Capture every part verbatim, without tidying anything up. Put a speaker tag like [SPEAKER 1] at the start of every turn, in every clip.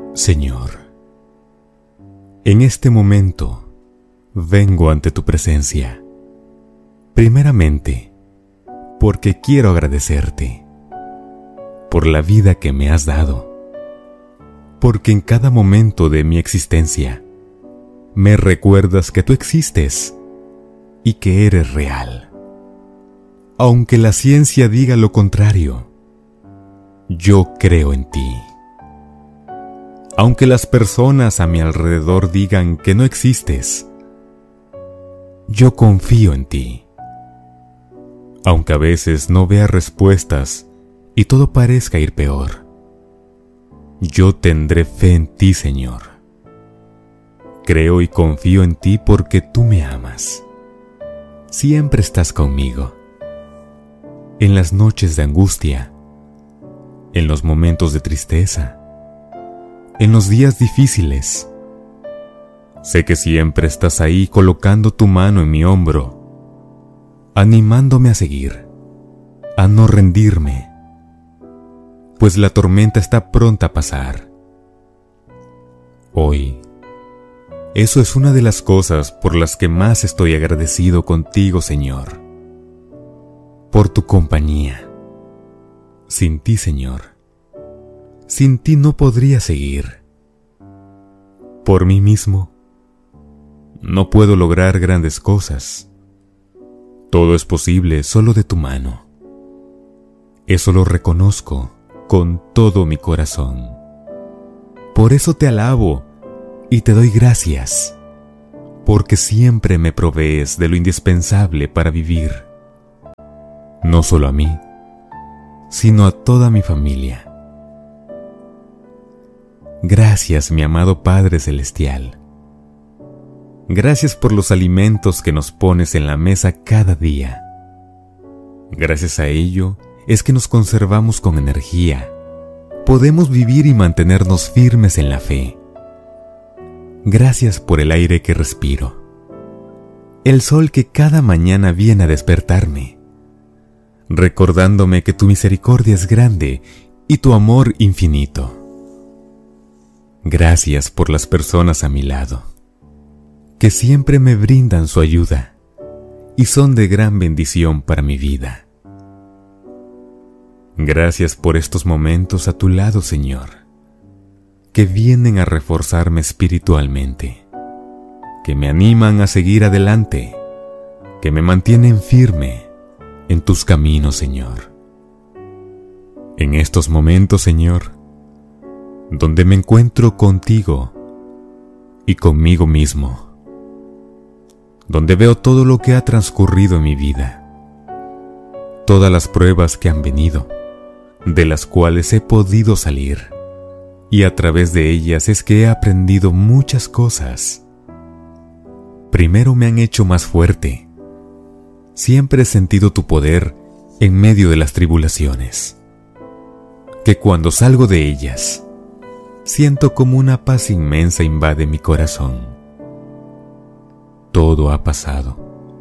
[SPEAKER 1] Señor, en este momento vengo ante tu presencia, primeramente porque quiero agradecerte por la vida que me has dado, porque en cada momento de mi existencia me recuerdas que tú existes y que eres real. Aunque la ciencia diga lo contrario, yo creo en ti. Aunque las personas a mi alrededor digan que no existes, yo confío en ti. Aunque a veces no vea respuestas y todo parezca ir peor, yo tendré fe en ti, Señor. Creo y confío en ti porque tú me amas. Siempre estás conmigo. En las noches de angustia, en los momentos de tristeza, en los días difíciles. Sé que siempre estás ahí colocando tu mano en mi hombro, animándome a seguir, a no rendirme, pues la tormenta está pronta a pasar. Hoy, eso es una de las cosas por las que más estoy agradecido contigo, Señor, por tu compañía. Sin ti, Señor, sin ti no podría seguir. Por mí mismo, no puedo lograr grandes cosas. Todo es posible solo de tu mano. Eso lo reconozco con todo mi corazón. Por eso te alabo y te doy gracias, porque siempre me provees de lo indispensable para vivir, no solo a mí, sino a toda mi familia. Gracias, mi amado Padre Celestial. Gracias por los alimentos que nos pones en la mesa cada día. Gracias a ello es que nos conservamos con energía. Podemos vivir y mantenernos firmes en la fe. Gracias por el aire que respiro, el sol que cada mañana viene a despertarme, recordándome que tu misericordia es grande y tu amor infinito. Gracias por las personas a mi lado, que siempre me brindan su ayuda y son de gran bendición para mi vida. Gracias por estos momentos a tu lado, Señor, que vienen a reforzarme espiritualmente, que me animan a seguir adelante, que me mantienen firme en tus caminos, Señor. En estos momentos, Señor, donde me encuentro contigo y conmigo mismo, donde veo todo lo que ha transcurrido en mi vida, todas las pruebas que han venido, de las cuales he podido salir, y a través de ellas es que he aprendido muchas cosas. Primero me han hecho más fuerte. Siempre he sentido tu poder en medio de las tribulaciones, que cuando salgo de ellas, siento como una paz inmensa invade mi corazón. Todo ha pasado,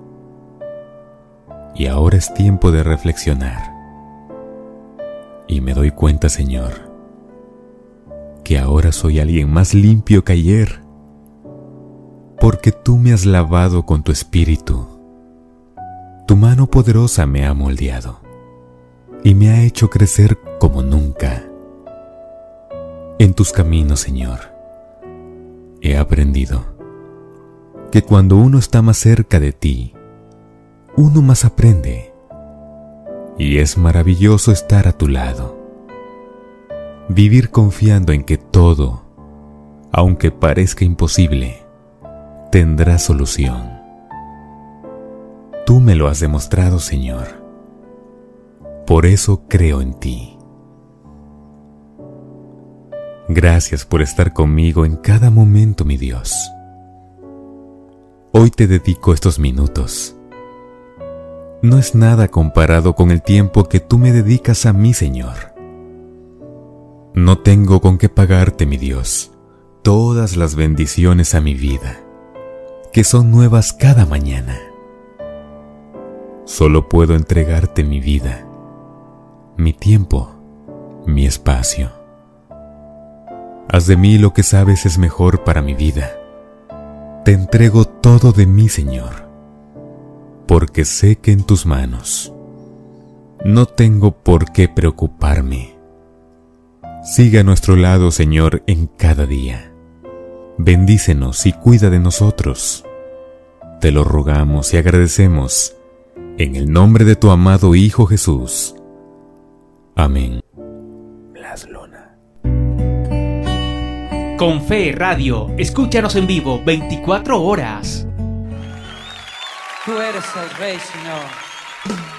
[SPEAKER 1] y ahora es tiempo de reflexionar. Y me doy cuenta, Señor, que ahora soy alguien más limpio que ayer, porque tú me has lavado con tu espíritu. Tu mano poderosa me ha moldeado y me ha hecho crecer como nunca. En tus caminos, Señor, he aprendido que cuando uno está más cerca de ti, uno más aprende, y es maravilloso estar a tu lado. Vivir confiando en que todo, aunque parezca imposible, tendrá solución. Tú me lo has demostrado, Señor. Por eso creo en ti. Gracias por estar conmigo en cada momento, mi Dios. Hoy te dedico estos minutos. No es nada comparado con el tiempo que tú me dedicas a mí, Señor. No tengo con qué pagarte, mi Dios, todas las bendiciones a mi vida, que son nuevas cada mañana. Solo puedo entregarte mi vida, mi tiempo, mi espacio. Haz de mí lo que sabes es mejor para mi vida. Te entrego todo de mí, Señor, porque sé que en tus manos no tengo por qué preocuparme. Sigue a nuestro lado, Señor, en cada día. Bendícenos y cuida de nosotros. Te lo rogamos y agradecemos en el nombre de tu amado Hijo Jesús. Amén. Blas Luna.
[SPEAKER 2] Con Fe Radio, escúchanos en vivo veinticuatro horas.
[SPEAKER 3] Tú eres el Rey, Señor.